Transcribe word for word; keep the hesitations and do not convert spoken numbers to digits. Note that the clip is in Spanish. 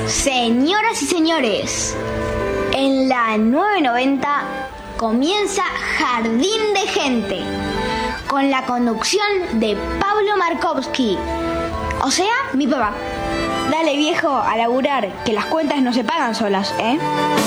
Señoras y señores, en la nueve noventa comienza Jardín de Gente, con la conducción de Pablo Markovsky, o sea, mi papá. Dale, viejo, a laburar, que las cuentas no se pagan solas, ¿eh?